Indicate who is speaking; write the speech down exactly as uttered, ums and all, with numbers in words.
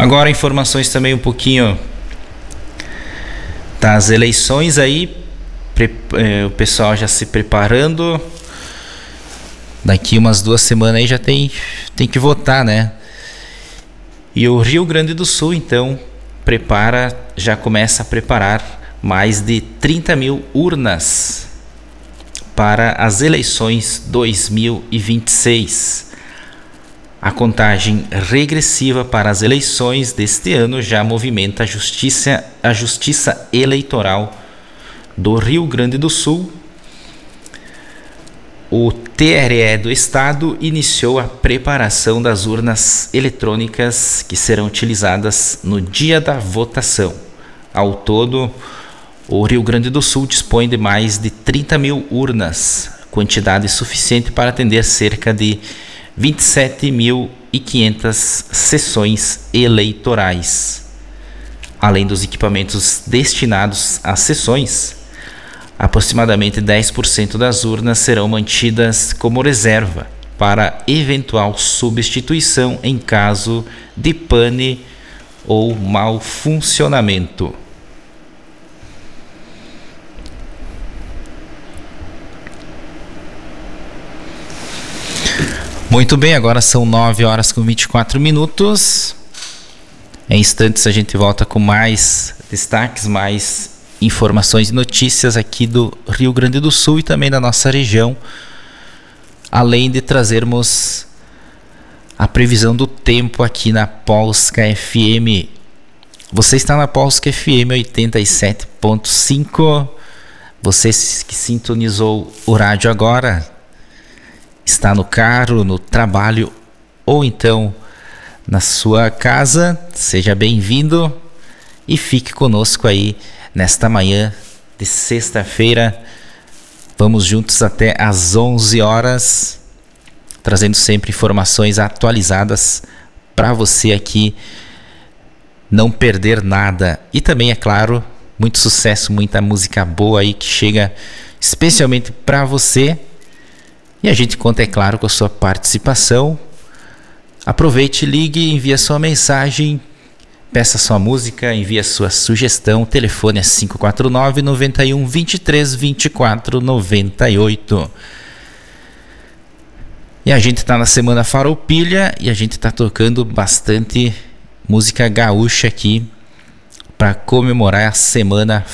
Speaker 1: Agora informações também um pouquinho das eleições aí, pre- eh, o pessoal já se preparando. Daqui umas duas semanas aí já tem, tem que votar, né? E o Rio Grande do Sul, então, prepara, já começa a preparar mais de trinta mil urnas para as eleições dois mil e vinte e seis. A contagem regressiva para as eleições deste ano já movimenta a justiça, a justiça eleitoral do Rio Grande do Sul. O T R E do Estado iniciou a preparação das urnas eletrônicas que serão utilizadas no dia da votação. Ao todo, o Rio Grande do Sul dispõe de mais de trinta mil urnas, quantidade suficiente para atender cerca de vinte e sete mil e quinhentas sessões eleitorais. Além dos equipamentos destinados às sessões, aproximadamente dez por cento das urnas serão mantidas como reserva para eventual substituição em caso de pane ou mau funcionamento. Muito bem, agora são nove horas com vinte e quatro minutos. Em instantes a gente volta com mais destaques, mais informações e notícias aqui do Rio Grande do Sul e também da nossa região, além de trazermos a previsão do tempo aqui na Polska F M. Você está na Polska F M oitenta e sete ponto cinco. Você que sintonizou o rádio agora, está no carro, no trabalho ou então na sua casa, seja bem-vindo e fique conosco aí nesta manhã de sexta-feira. Vamos juntos até às onze horas, trazendo sempre informações atualizadas para você aqui não perder nada. E também, é claro, muito sucesso, muita música boa aí que chega especialmente para você. E a gente conta, é claro, com a sua participação. Aproveite, ligue, envie a sua mensagem, peça sua música, envie a sua sugestão. O telefone é cinco quatro nove, nove um, dois três, dois quatro nove oito. E a gente está na Semana Farroupilha e a gente está tocando bastante música gaúcha aqui para comemorar a Semana